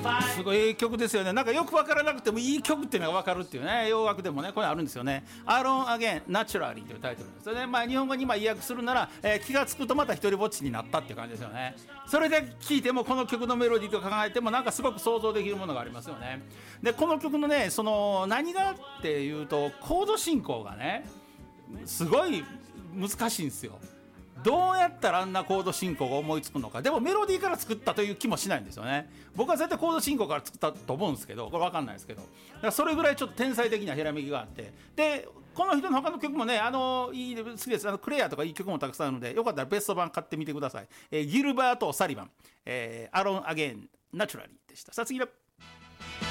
すごいいい曲ですよね。なんかよく分からなくてもいい曲っていうのが分かるっていうね、洋楽でもねこれあるんですよね。アロン・アゲン・ナチュラリーというタイトルです。それで、日本語に意訳するなら、気が付くとまた一人ぼっちになったっていう感じですよね。それで聴いてもこの曲のメロディーと考えてもなんかすごく想像できるものがありますよね。でこの曲のねその何がっていうとコード進行がねすごい難しいんですよ。どうやったらあんなコード進行が思いつくのか。でもメロディーから作ったという気もしないんですよね。僕は絶対コード進行から作ったと思うんですけど、これ分かんないですけど、だからそれぐらいちょっと天才的なひらめきがあって、でこの人の他の曲もねいい好きです。クレアとかいい曲もたくさんあるのでよかったらベスト版買ってみてください。ギルバート・サリバン、アロン・アゲン・ナチュラリーでした。さあ次の